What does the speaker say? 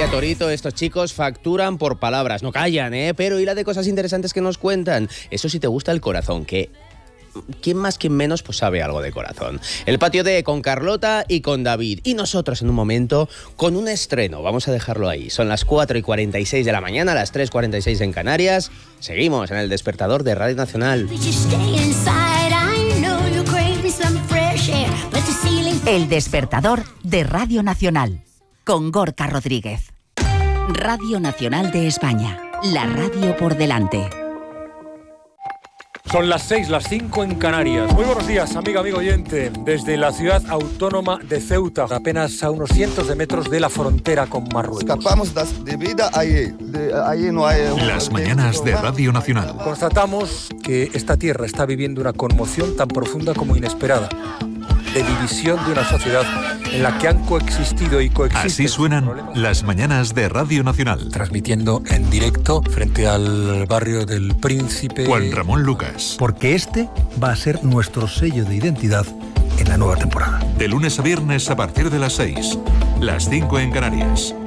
Vaya torito, estos chicos facturan por palabras, no callan, pero hila de cosas interesantes que nos cuentan. Eso sí te gusta el corazón, que quién más, quién menos, pues sabe algo de corazón. El Patio D con Carlota y con David. Y nosotros en un momento con un estreno, vamos a dejarlo ahí. Son las 4:46 de la mañana, las 3:46 en Canarias. Seguimos en El Despertador de Radio Nacional. El Despertador de Radio Nacional, con Gorka Rodríguez. Radio Nacional de España, la radio por delante. Son las 6, las 5 en Canarias. Muy buenos días, amigo oyente. Desde la ciudad autónoma de Ceuta, apenas a unos cientos de metros de la frontera con Marruecos. Escapamos de vida allí no hay... Las mañanas de Radio Nacional. Constatamos que esta tierra está viviendo una conmoción tan profunda como inesperada, de división de una sociedad en la que han coexistido y coexisten. Así suenan las mañanas de Radio Nacional. Transmitiendo en directo frente al barrio del Príncipe. Juan Ramón Lucas. Porque este va a ser nuestro sello de identidad en la nueva temporada. De lunes a viernes a partir de las 6, las 5 en Canarias.